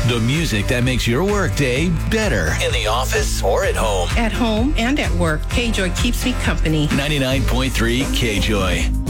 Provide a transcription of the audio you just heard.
The music that makes your workday better in the office or at home. At home and at work, K-Joy keeps me company. 99.3 K-Joy.